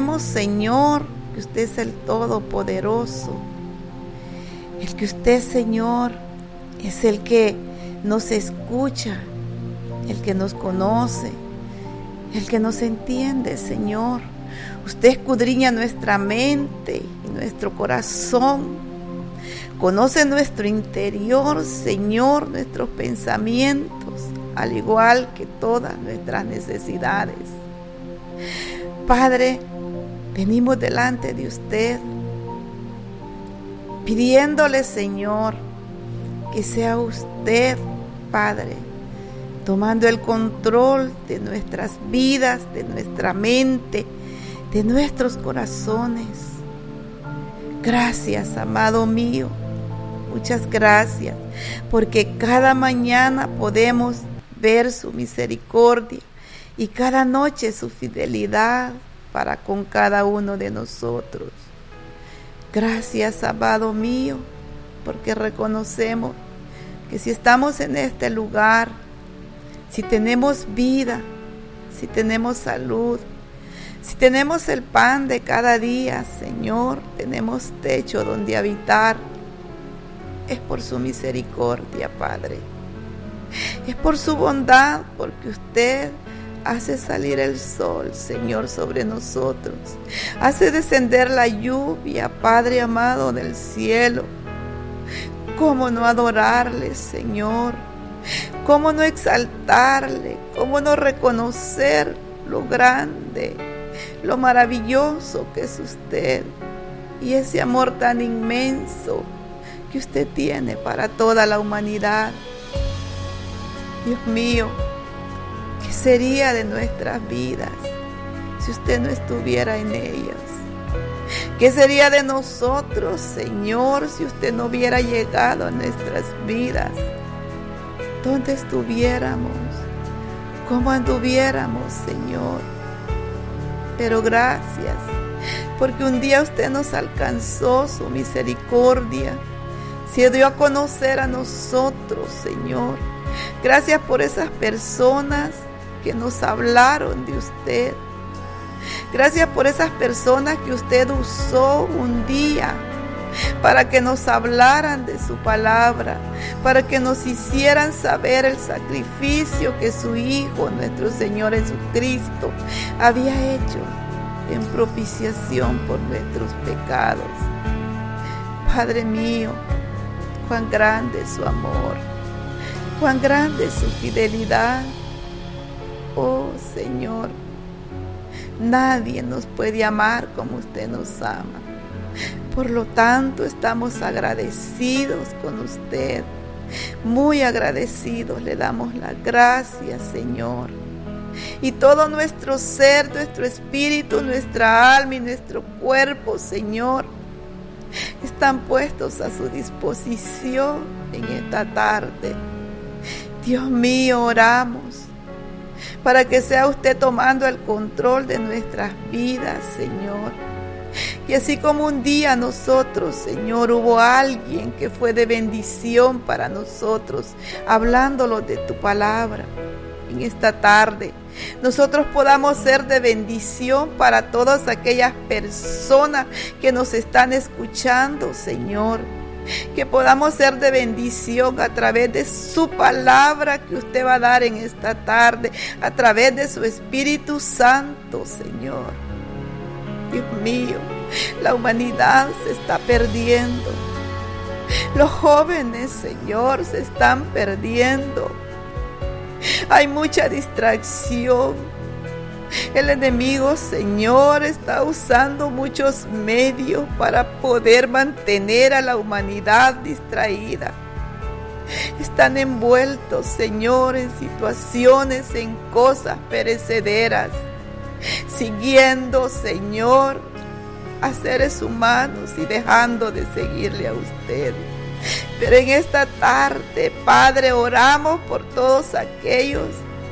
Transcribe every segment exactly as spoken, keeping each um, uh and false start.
Reconocemos, Señor, que usted es el Todopoderoso, el que usted, Señor, es el que nos escucha, el que nos conoce, el que nos entiende, Señor. Usted escudriña nuestra mente y nuestro corazón, conoce nuestro interior, Señor, nuestros pensamientos, al igual que todas nuestras necesidades. Padre, venimos delante de usted, pidiéndole, Señor, que sea usted, Padre, tomando el control de nuestras vidas, de nuestra mente, de nuestros corazones. Gracias, amado mío, muchas gracias, porque cada mañana podemos ver su misericordia y cada noche su fidelidad para con cada uno de nosotros. Gracias, amado mío, porque reconocemos que si estamos en este lugar, si tenemos vida, si tenemos salud, si tenemos el pan de cada día, Señor, tenemos techo donde habitar, es por su misericordia, Padre. Es por su bondad, porque usted hace salir el sol, Señor, sobre nosotros. Hace descender la lluvia, Padre amado del cielo. ¿Cómo no adorarle, Señor? ¿Cómo no exaltarle? ¿Cómo no reconocer lo grande, lo maravilloso que es usted? Y ese amor tan inmenso que usted tiene para toda la humanidad. Dios mío, ¿qué sería de nuestras vidas si usted no estuviera en ellas? ¿Qué sería de nosotros, Señor, si usted no hubiera llegado a nuestras vidas? ¿Dónde estuviéramos? ¿Cómo anduviéramos, Señor? Pero gracias, porque un día usted nos alcanzó su misericordia, se dio a conocer a nosotros, Señor. Gracias por esas personas que nos hablaron de usted. Gracias por esas personas que usted usó un día para que nos hablaran de su palabra, para que nos hicieran saber el sacrificio que su Hijo, nuestro Señor Jesucristo, había hecho en propiciación por nuestros pecados. Padre mío, cuán grande es su amor, cuán grande es su fidelidad. Oh Señor, nadie nos puede amar como usted nos ama. Por lo tanto, estamos agradecidos con usted, muy agradecidos. Le damos las gracias, Señor. Y todo nuestro ser, nuestro espíritu, nuestra alma y nuestro cuerpo, Señor, están puestos a su disposición en esta tarde. Dios mío, oramos para que sea usted tomando el control de nuestras vidas, Señor. Y así como un día nosotros, Señor, hubo alguien que fue de bendición para nosotros, hablándolos de tu palabra, en esta tarde nosotros podamos ser de bendición para todas aquellas personas que nos están escuchando, Señor. Que podamos ser de bendición a través de su palabra que usted va a dar en esta tarde, a través de su Espíritu Santo, Señor. Dios mío, la humanidad se está perdiendo. Los jóvenes, Señor, se están perdiendo. Hay mucha distracción. El enemigo, Señor, está usando muchos medios para poder mantener a la humanidad distraída. Están envueltos, Señor, en situaciones, en cosas perecederas, siguiendo, Señor, a seres humanos y dejando de seguirle a usted. Pero en esta tarde, Padre, oramos por todos aquellos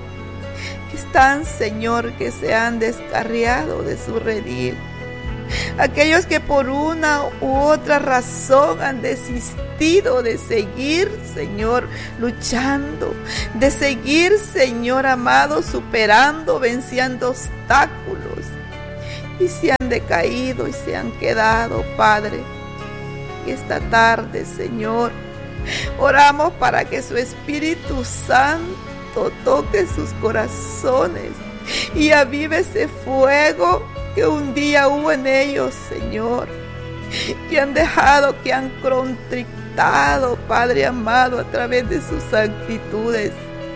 que están, Señor, que se han descarriado de su redil. Aquellos que por una u otra razón han desistido de seguir, Señor, luchando, de seguir, Señor amado, superando, venciendo obstáculos. y se han decaído y se han quedado, Padre. Y esta tarde, Señor, oramos para que su Espíritu Santo toque sus corazones y avive ese fuego que un día hubo en ellos, Señor, que han dejado, que han contrictado, Padre amado, a través de sus actitudes.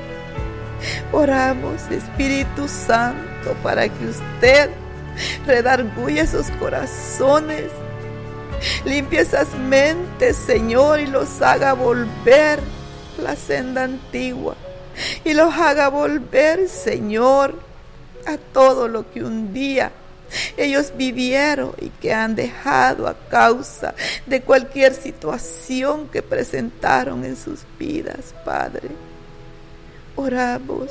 Oramos, Espíritu Santo, para que usted redarguya esos corazones, limpie esas mentes, Señor, y los haga volver a la senda antigua, y los haga volver, Señor, a todo lo que un día ellos vivieron y que han dejado a causa de cualquier situación que presentaron en sus vidas, Padre. Oramos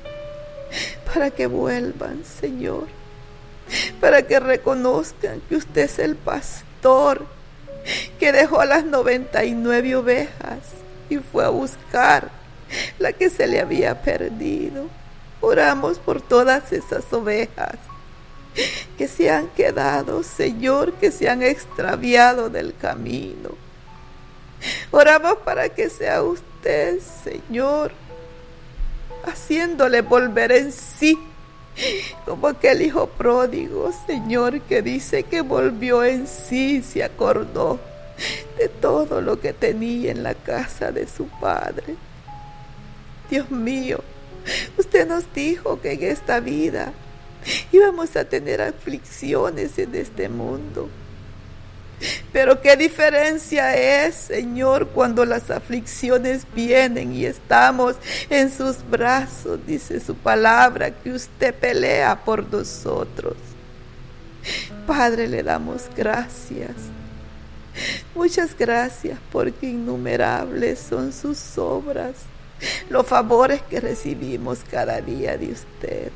para que vuelvan, Señor, para que reconozcan que usted es el pastor que dejó a las noventa y nueve ovejas y fue a buscar la que se le había perdido. Oramos por todas esas ovejas que se han quedado, Señor, que se han extraviado del camino. Oramos para que sea usted, Señor, haciéndole volver en sí, como aquel hijo pródigo, Señor, que dice que volvió en sí y se acordó de todo lo que tenía en la casa de su padre. Dios mío, usted nos dijo que en esta vida íbamos a tener aflicciones en este mundo. Pero qué diferencia es, Señor, cuando las aflicciones vienen y estamos en sus brazos. Dice su palabra que usted pelea por nosotros. Padre, le damos gracias. Muchas gracias, porque innumerables son sus obras, los favores que recibimos cada día de usted.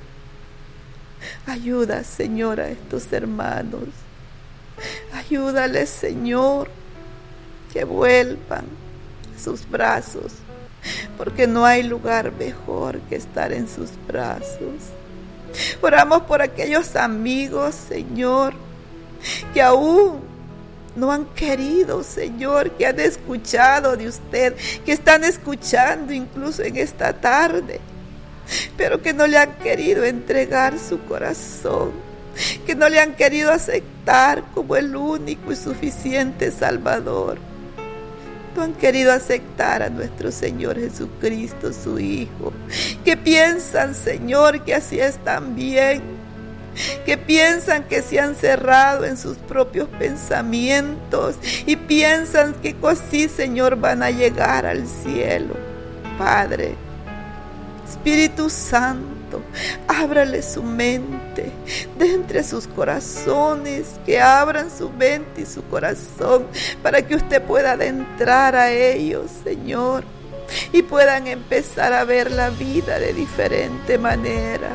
Ayuda, Señor, a estos hermanos. Ayúdales, Señor, que vuelvan a sus brazos, porque no hay lugar mejor que estar en sus brazos. Oramos por aquellos amigos, Señor, que aún no han querido, Señor, que han escuchado de usted, que están escuchando incluso en esta tarde, pero que no le han querido entregar su corazón, que no le han querido aceptar como el único y suficiente Salvador. No han querido aceptar a nuestro Señor Jesucristo, su Hijo, que piensan, Señor, que así están bien, que piensan que se han cerrado en sus propios pensamientos y piensan que así, Señor, van a llegar al cielo. Padre, Espíritu Santo, ábrale su mente, de entre sus corazones, que abran su mente y su corazón para que usted pueda adentrar a ellos, Señor, y puedan empezar a ver la vida de diferente manera.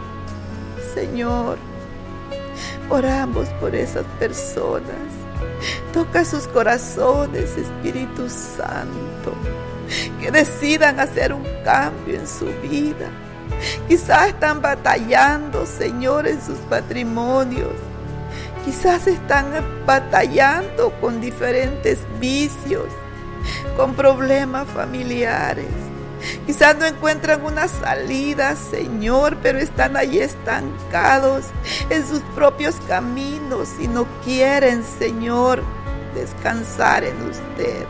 Señor, oramos por esas personas. Toca sus corazones, Espíritu Santo, que decidan hacer un cambio en su vida. Quizás están batallando, Señor, en sus matrimonios. Quizás están batallando con diferentes vicios, con problemas familiares. Quizás no encuentran una salida, Señor, pero están ahí estancados en sus propios caminos y no quieren, Señor, descansar en usted.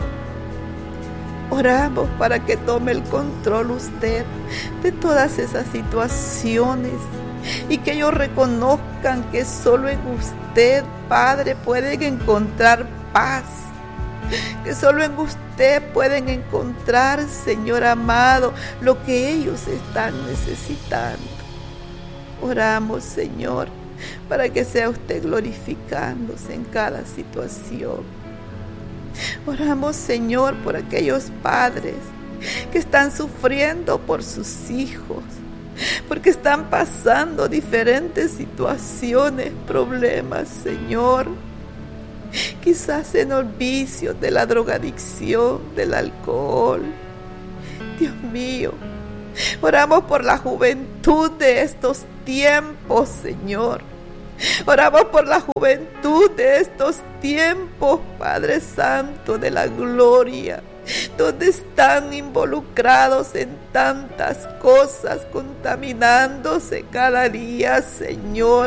Oramos para que tome el control usted de todas esas situaciones y que ellos reconozcan que solo en usted, Padre, pueden encontrar paz, que solo en usted pueden encontrar, Señor amado, lo que ellos están necesitando. Oramos, Señor, para que sea usted glorificándose en cada situación. Oramos, Señor, por aquellos padres que están sufriendo por sus hijos, porque están pasando diferentes situaciones, problemas, Señor. Quizás en los vicios de la drogadicción, del alcohol. Dios mío, oramos por la juventud de estos tiempos, Señor, Oramos por la juventud de estos tiempos, Padre Santo de la gloria, donde están involucrados en tantas cosas, contaminándose cada día, Señor.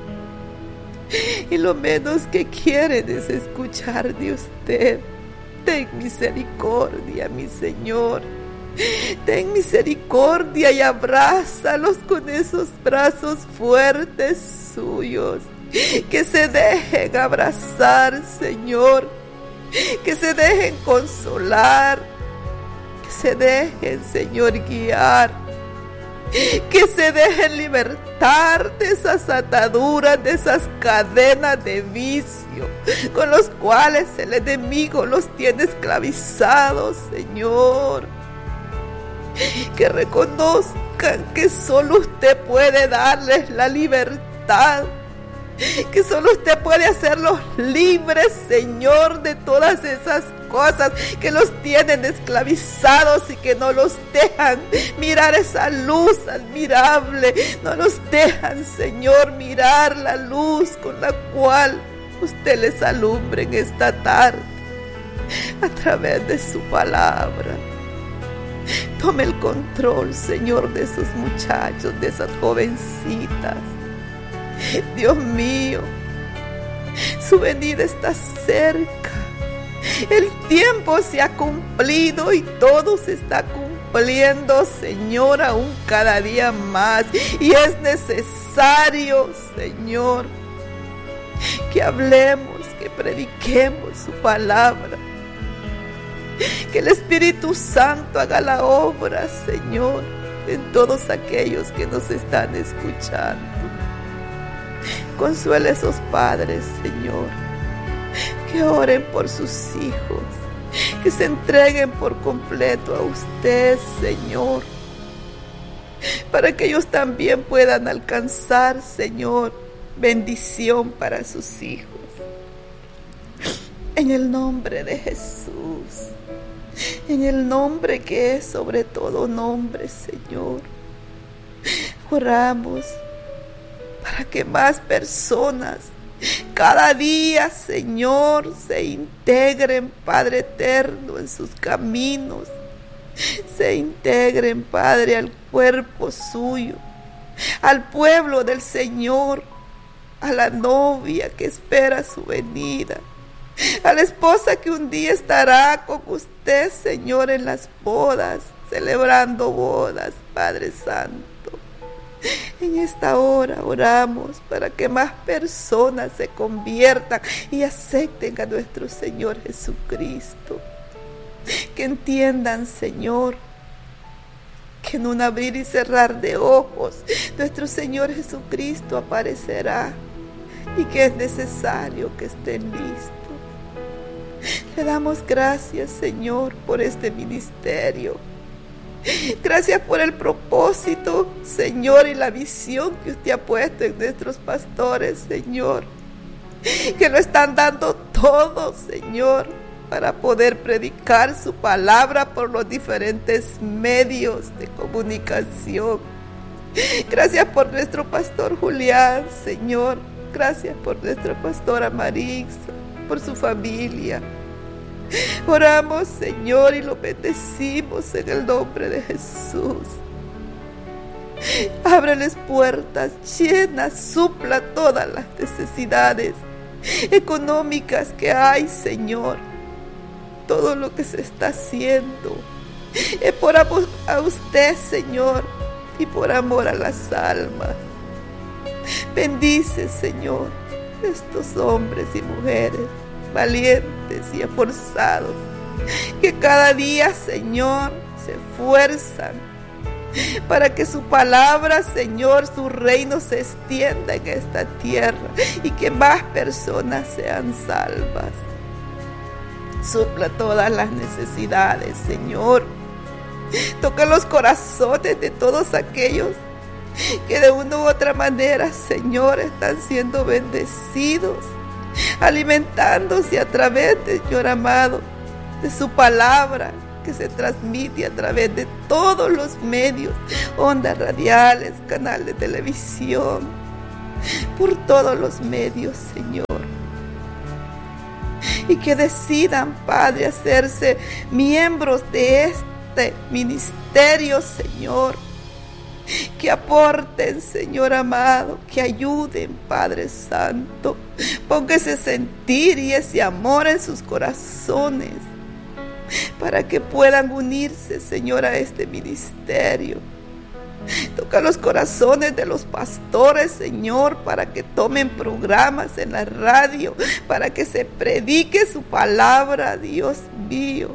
Y lo menos que quieren es escuchar de usted. Ten misericordia, mi Señor. Ten misericordia y abrázalos con esos brazos fuertes suyos. Que se dejen abrazar, Señor. Que se dejen consolar. Que se dejen, Señor, guiar. Que se dejen libertar de esas ataduras, de esas cadenas de vicio con los cuales el enemigo los tiene esclavizados, Señor. Que reconozcan que solo usted puede darles la libertad, que solo usted puede hacerlos libres, Señor, de todas esas cosas que los tienen esclavizados y que no los dejan mirar esa luz admirable, no los dejan, Señor, mirar la luz con la cual usted les alumbre en esta tarde a través de su palabra. Tome el control, Señor, de esos muchachos, de esas jovencitas. Dios mío, su venida está cerca. El tiempo se ha cumplido y todo se está cumpliendo, Señor, aún cada día más. Y es necesario, Señor, que hablemos, que prediquemos su palabra. Que el Espíritu Santo haga la obra, Señor, en todos aquellos que nos están escuchando. Consuela a esos padres, Señor, que oren por sus hijos, que se entreguen por completo a usted, Señor, para que ellos también puedan alcanzar, Señor, bendición para sus hijos. En el nombre de Jesús, en el nombre que es sobre todo nombre, Señor, oramos para que más personas cada día, Señor, se integren, Padre eterno, en sus caminos, se integren, Padre, al cuerpo suyo, al pueblo del Señor, a la novia que espera su venida, a la esposa que un día estará con usted, Señor, en las bodas, celebrando bodas, Padre Santo. En esta hora oramos para que más personas se conviertan y acepten a nuestro Señor Jesucristo. Que entiendan, Señor, que en un abrir y cerrar de ojos nuestro Señor Jesucristo aparecerá y que es necesario que estén listos. Le damos gracias, Señor, por este ministerio. Gracias por el propósito, Señor, y la visión que usted ha puesto en nuestros pastores, Señor, que lo están dando todo, Señor, para poder predicar su palabra por los diferentes medios de comunicación. Gracias por nuestro pastor Julián, Señor. Gracias por nuestra pastora Marix, por su familia. Oramos, Señor, y lo bendecimos en el nombre de Jesús. Ábreles puertas, llena, supla todas las necesidades económicas que hay, Señor. Todo lo que se está haciendo es por amor a usted, Señor, y por amor a las almas. Bendice, Señor, estos hombres y mujeres valientes y esforzados, que cada día, Señor, se esfuerzan para que su palabra, Señor, su reino se extienda en esta tierra y que más personas sean salvas. Supla todas las necesidades, Señor. Toca los corazones de todos aquellos que de una u otra manera, Señor, están siendo bendecidos, alimentándose a través de, Señor amado, de su palabra que se transmite a través de todos los medios, ondas radiales, canal de televisión. por todos los medios, Señor. Y que decidan, Padre, hacerse miembros de este ministerio, Señor. Que aporten, Señor amado, que ayuden, Padre Santo. Ponga ese sentir y ese amor en sus corazones para que puedan unirse, Señor, a este ministerio. Toca los corazones de los pastores, Señor, para que tomen programas en la radio, para que se predique su palabra, Dios mío.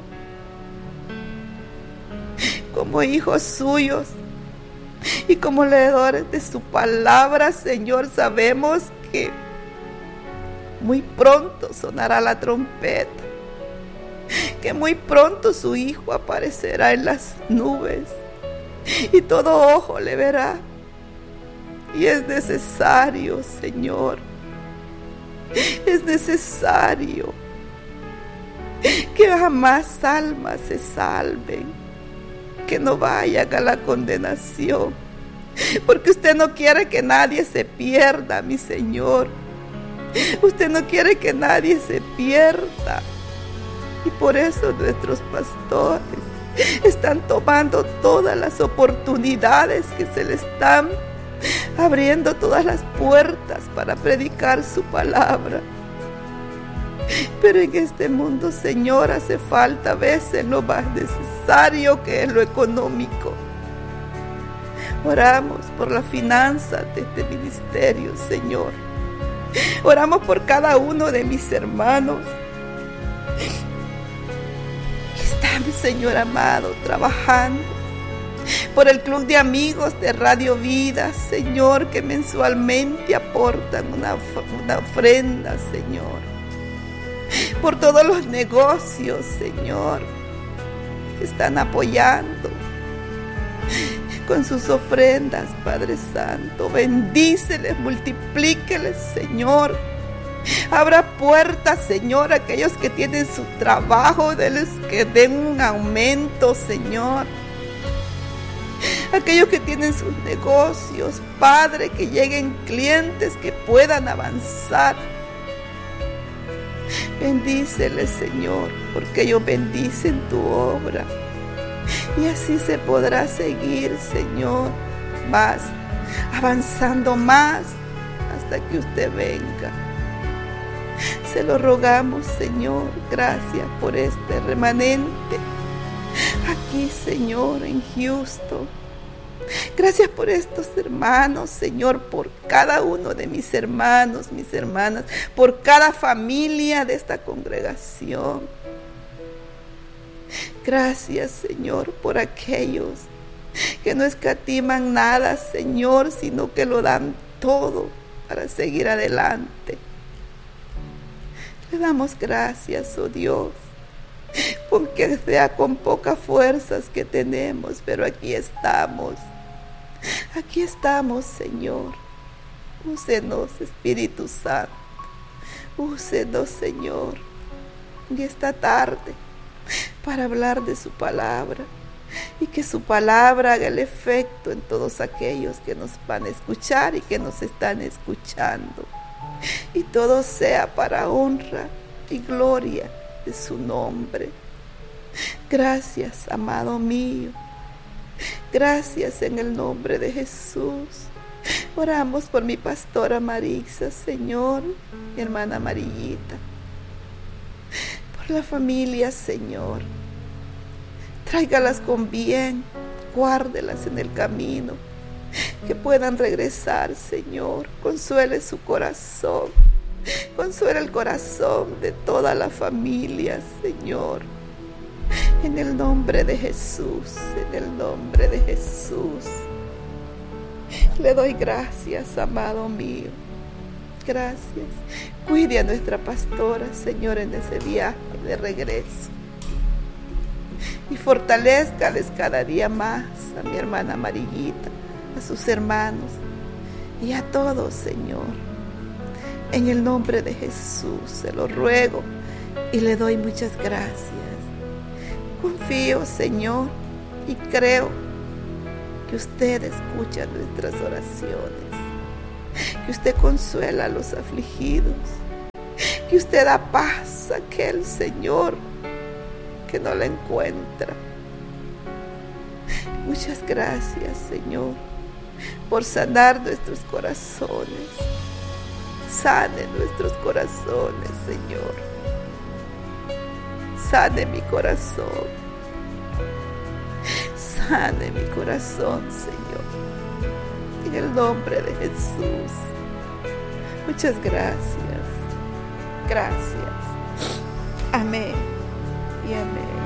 Como hijos suyos y como leedores de su palabra, Señor, sabemos que muy pronto sonará la trompeta, que muy pronto su Hijo aparecerá en las nubes y todo ojo le verá. Y es necesario, Señor, es necesario que jamás almas se salven, que no vayan a la condenación, porque usted no quiere que nadie se pierda, mi Señor. Usted no quiere que nadie se pierda. Y por eso nuestros pastores están tomando todas las oportunidades que se les están abriendo, todas las puertas para predicar su palabra. Pero en este mundo, Señor, hace falta a veces lo más necesario, que es lo económico. Oramos por las finanzas de este ministerio, Señor. Oramos por cada uno de mis hermanos que están, Señor amado, trabajando. Por el club de amigos de Radio Vida, Señor, que mensualmente aportan una, una ofrenda, Señor. Por todos los negocios, Señor, que están apoyando con sus ofrendas, Padre Santo. Bendíceles, multiplíqueles, Señor. Abra puertas, Señor, a aquellos que tienen su trabajo, denles que den un aumento, Señor. Aquellos que tienen sus negocios, Padre, que lleguen clientes que puedan avanzar. Bendíceles, Señor, porque ellos bendicen tu obra. Y así se podrá seguir, Señor, más, avanzando más hasta que usted venga. Se lo rogamos, Señor, gracias por este remanente aquí, Señor, en Houston. Gracias por estos hermanos, Señor, por cada uno de mis hermanos, mis hermanas, por cada familia de esta congregación. Gracias, Señor, por aquellos que no escatiman nada, Señor, sino que lo dan todo para seguir adelante. Le damos gracias, oh Dios, porque sea con pocas fuerzas que tenemos, pero aquí estamos. Aquí estamos, Señor. Úsenos, Espíritu Santo. Úsenos, Señor, en esta tarde para hablar de su palabra y que su palabra haga el efecto en todos aquellos que nos van a escuchar y que nos están escuchando. Y todo sea para honra y gloria de su nombre. Gracias, amado mío. Gracias en el nombre de Jesús. Oramos por mi pastora Marixa, Señor, mi hermana Amarillita. Por la familia, Señor. Tráigalas con bien, guárdelas en el camino, que puedan regresar, Señor. Consuele su corazón. Consuela el corazón de toda la familia, Señor. En el nombre de Jesús, en el nombre de Jesús. Le doy gracias, amado mío. Gracias. Cuide a nuestra pastora, Señor, en ese viaje de regreso. Y fortalézcales cada día más a mi hermana Amarillita, a sus hermanos y a todos, Señor. En el nombre de Jesús se lo ruego y le doy muchas gracias. Confío, Señor, y creo que usted escucha nuestras oraciones, que usted consuela a los afligidos, que usted da paz a aquel Señor que no la encuentra. Muchas gracias, Señor, por sanar nuestros corazones. Sane nuestros corazones, Señor. Sane mi corazón. Sane mi corazón, Señor. En el nombre de Jesús. Muchas gracias. Gracias. Amén y amén.